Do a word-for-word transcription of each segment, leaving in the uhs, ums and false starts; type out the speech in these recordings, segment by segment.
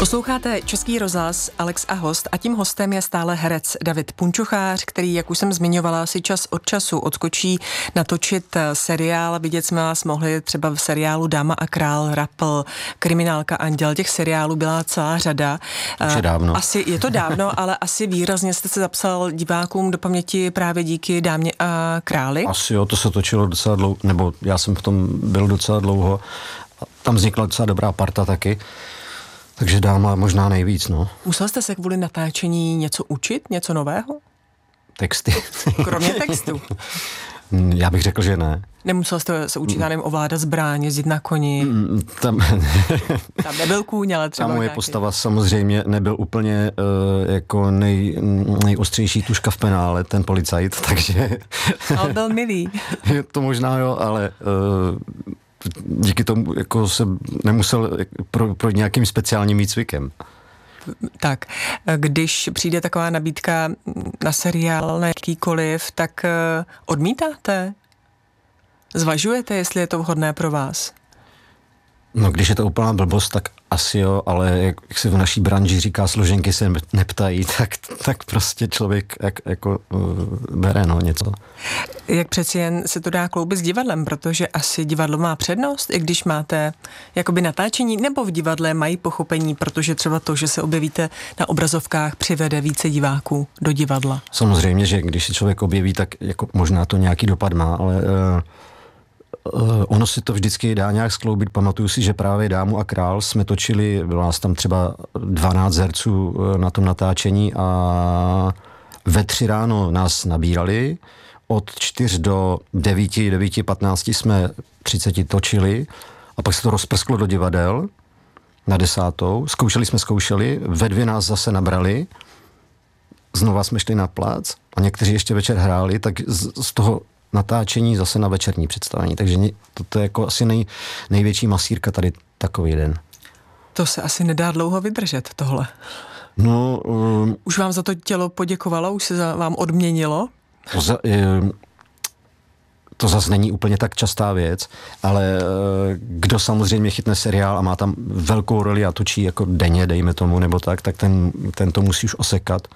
Posloucháte Český rozhlas, Alex a host, a tím hostem je stále herec David Punčochář, který, jak už jsem zmiňovala, si čas od času odskočí natočit seriál. Vidět jsme vás mohli třeba v seriálu Dáma a král, Rapl, Kriminálka Anděl. Těch seriálů byla celá řada. Už je dávno. Asi, je to dávno, ale asi výrazně jste se zapsal divákům do paměti právě díky Dámě a králi. Asi jo, to se točilo docela dlouho, nebo já jsem v tom byl docela dlouho. Tam vznikla docela dobrá parta taky. Takže Dáma možná nejvíc, no. Musel jste se kvůli natáčení něco učit, něco nového? Texty. Kromě textu. Já bych řekl, že ne. Nemusel jste se učit, já nevím, ovládat zbraň, jezdit na koni. Tam, tam nebyl kůň, ale třeba tam moje nějaký... postava samozřejmě nebyl úplně uh, jako nej, nejostřejší tuška v penále, ten policajt, takže... Ale byl milý. To možná jo, ale... Uh, díky tomu jako se nemusel pro, pro nějakým speciálním výcvikem. Tak, když přijde taková nabídka na seriál, na jakýkoliv, tak odmítáte? Zvažujete, jestli je to vhodné pro vás? No, když je to úplná blbost, tak asi jo, ale jak, jak se v naší branži říká, složenky se neptají, tak, tak prostě člověk jak, jako uh, bere no, něco. Jak přeci jen se to dá kloubit s divadlem, protože asi divadlo má přednost, i když máte jakoby natáčení, nebo v divadle mají pochopení, protože třeba to, že se objevíte na obrazovkách, přivede více diváků do divadla. Samozřejmě, že když se člověk objeví, tak jako možná to nějaký dopad má, ale... Uh, Uh, ono si to vždycky dá nějak skloubit. Pamatuju si, že právě Dámu a král jsme točili, bylo nás tam třeba dvanáct herců uh, na tom natáčení a ve tři ráno nás nabírali, od čtyř do devíti, devíti patnácti jsme třiceti točili a pak se to rozprsklo do divadel na desátou. Zkoušeli jsme zkoušeli, ve dvě nás zase nabrali, znova jsme šli na plac a někteří ještě večer hráli, tak z, z toho natáčení zase na večerní představení. Takže to, to je jako asi nej, největší masírka tady takový den. To se asi nedá dlouho vydržet, tohle. No... Um, už vám za to tělo poděkovalo? Už se za, vám odměnilo? To, za, um, to zase není úplně tak častá věc, ale uh, kdo samozřejmě chytne seriál a má tam velkou roli a točí jako denně, dejme tomu, nebo tak, tak ten, ten to musí už osekat.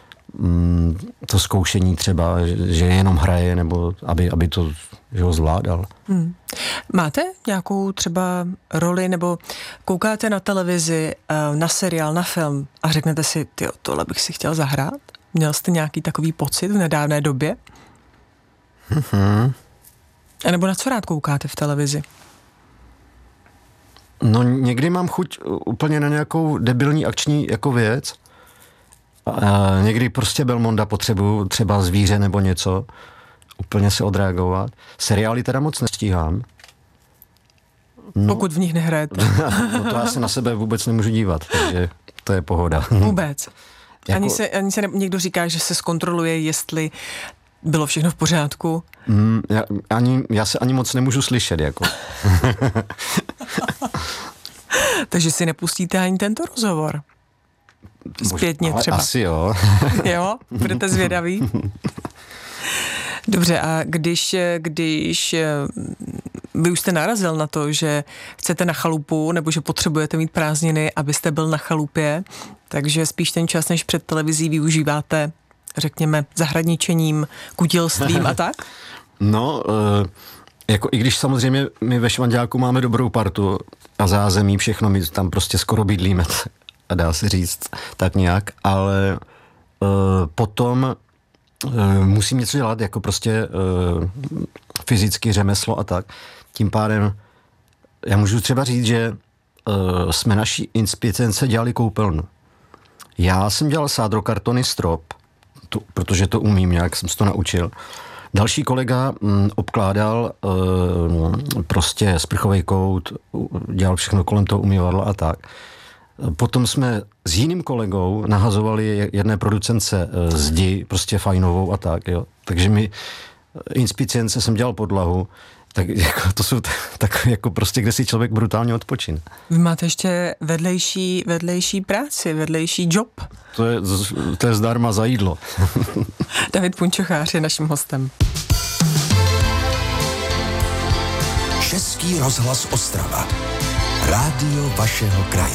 To zkoušení třeba, že jenom hraje, nebo aby, aby to že ho zvládal. Hmm. Máte nějakou třeba roli, nebo koukáte na televizi, na seriál, na film a řeknete si, tyjo, tohle bych si chtěl zahrát? Měl jste nějaký takový pocit v nedávné době? Mm-hmm. A nebo na co rád koukáte v televizi? No někdy mám chuť úplně na nějakou debilní akční jako věc. A někdy prostě Belmonda potřebuju, třeba zvíře nebo něco, úplně se odreagovat. Seriály teda moc nestíhám. No, pokud v nich nehrajete. No to já se na sebe vůbec nemůžu dívat, takže to je pohoda. Vůbec. Jako... Ani se, ani se ne, někdo říká, že se zkontroluje, jestli bylo všechno v pořádku. Mm, já, ani, já se ani moc nemůžu slyšet, jako. Takže si nepustíte ani tento rozhovor. Zpětně ale třeba. Asi jo. Jo? Budete zvědaví? Dobře, a když, když vy už jste narazil na to, že chcete na chalupu, nebo že potřebujete mít prázdniny, abyste byl na chalupě, takže spíš ten čas, než před televizí využíváte, řekněme, zahradničením, kutilstvím a tak? No, jako i když samozřejmě my ve Švanďáku máme dobrou partu a zázemí, všechno, my tam prostě skoro bydlíme, a dá se říct tak nějak, ale uh, potom uh, musím něco dělat, jako prostě uh, fyzicky řemeslo a tak. Tím pádem já můžu třeba říct, že uh, jsme naší inspicence dělali koupelnu. Já jsem dělal sádrokartony strop, to, protože to umím, nějak jsem se to naučil. Další kolega m, obkládal uh, prostě sprchový kout, dělal všechno kolem toho umývadla a tak. Potom jsme s jiným kolegou nahazovali jedné producence zdi, prostě fajnovou a tak, jo. Takže mi inspicience jsem dělal podlahu, tak jako, to jsou tak jako prostě, kde si člověk brutálně odpočine. Vy máte ještě vedlejší, vedlejší práci, vedlejší job. To je, to je zdarma za jídlo. David Punčochář je naším hostem. Český rozhlas Ostrava. Rádio vašeho kraje.